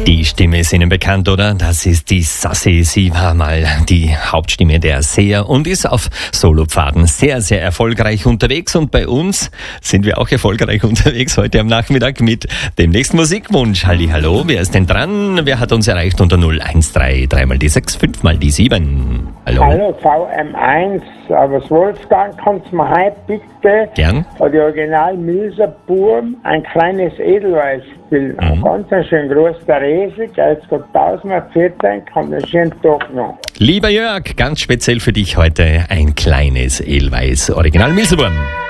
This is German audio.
Die Stimme ist Ihnen bekannt, oder? Das ist die Sassy. Sie war mal die Hauptstimme der Seher und ist auf Solopfaden sehr, sehr erfolgreich unterwegs. Und bei uns sind wir auch erfolgreich unterwegs heute am Nachmittag mit dem nächsten Musikwunsch. Hallihallo, wer ist denn dran? Wer hat uns erreicht unter 013 3 mal die 6 5 mal die 7? Hallo. Hallo VM1, aber das Wolfgang, kannst du mir heute bitte Gern. die Original Milser Burm ein kleines Edelweiß spielen? Ganz ein schön groß der Rese, jetzt geht 1014, kommt einen schönen Tag noch. Lieber Jörg, ganz speziell für dich heute ein kleines Edelweiß Original Milserburm.